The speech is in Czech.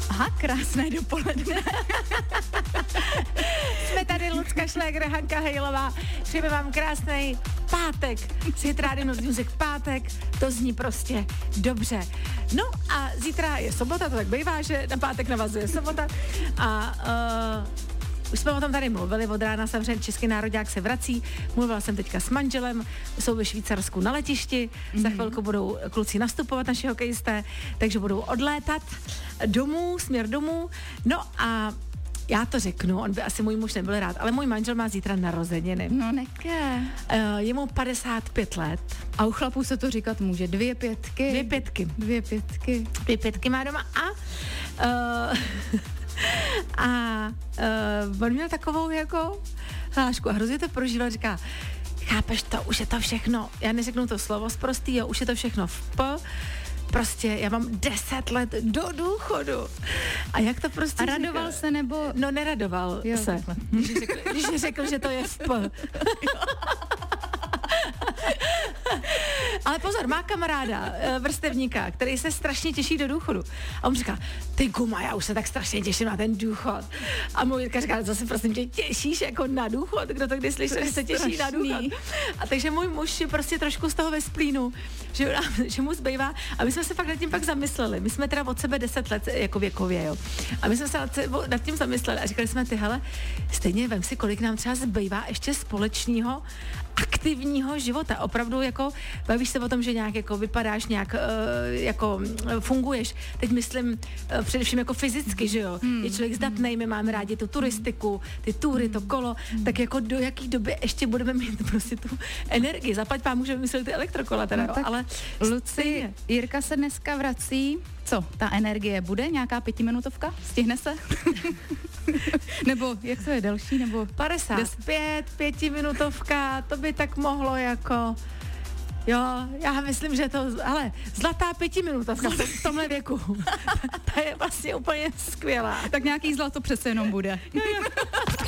Aha, krásné dopoledne. Jsme tady Lucka Šlégr, Hanka Hejlová. Přejeme vám krásný pátek. S Hit Radio Music pátek. To zní prostě dobře. No a zítra je sobota, to tak bývá, že na pátek navazuje sobota. A už jsme o tom tady mluvili, od rána samozřejmě Český nároďák se vrací, mluvila jsem teďka s manželem, jsou ve Švýcarsku na letišti, za chvilku budou kluci nastupovat, naši hokejisté, takže budou odlétat domů, směr domů, no a já to řeknu, on by asi můj muž nebyl rád, ale můj manžel má zítra narozeniny. No neké. Je mu 55 let. A u chlapů se to říkat může. 2 pětky. 2 pětky. 2 pětky. 2 pětky má doma on měl takovou jako hlášku a hrozně to prožíval, říká, chápeš to, už je to všechno, já neřeknu to slovo sprostý, jo, už je to všechno v prostě já mám 10 let do důchodu. A jak to prostě a radoval říkal? se nebo... No neradoval jo, se, když řekl, že to je v P. Ale pozor, má kamaráda, vrstevníka, který se strašně těší do důchodu. A on říká, ty guma, já už se tak strašně těším na ten důchod. A můj Jirka říká, co se prosím tě těšíš jako na důchod? Kdo to kdy slyšel, že se těší na důchod? A takže můj muž je prostě trošku z toho ve splínu, že mu zbývá. A my jsme se pak nad tím pak zamysleli. My jsme teda od sebe 10 let jako věkově, jo. A my jsme se nad tím zamysleli a říkali jsme, ty hele, stejně vem si, kolik nám třeba zbývá ještě společného aktivního života. Opravdu jako bavíš se o tom, že nějak jako vypadáš, nějak jako funguješ. Teď myslím především jako fyzicky, že jo. Je člověk zdatnej, my máme rádi tu turistiku, ty tury, to kolo, tak jako do jaký doby ještě budeme mít prostě tu energii. Zaplať pán, můžeme myslet ty elektrokola teda, no, ale Luci, Jirka se dneska vrací. Co, ta energie bude? Nějaká 5minutovka? Stihne se? Nebo jak to je, delší? Nebo 55, 5minutovka, to by tak mohlo jako... Jo, já myslím, že to, ale zlatá 5minutovka v tomhle věku, ta je vlastně úplně skvělá. Tak nějaký zlato přece jenom bude.